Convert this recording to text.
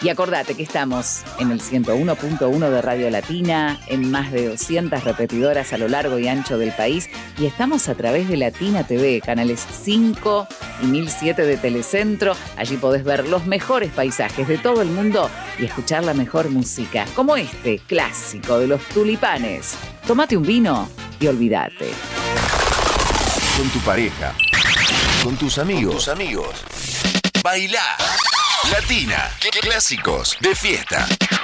Y acordate que estamos en el 101.1 de Radio Latina, en más de 200 repetidoras a lo largo y ancho del país, y estamos a través de Latina TV, canales 5 y 1007 de Telecentro. Allí podés ver los mejores paisajes de todo el mundo y escuchar la mejor música, como este clásico de los Tulipanes. Tómate un vino y olvídate. Con tu pareja, con tus amigos. Bailá. Latina. Clásicos de fiesta.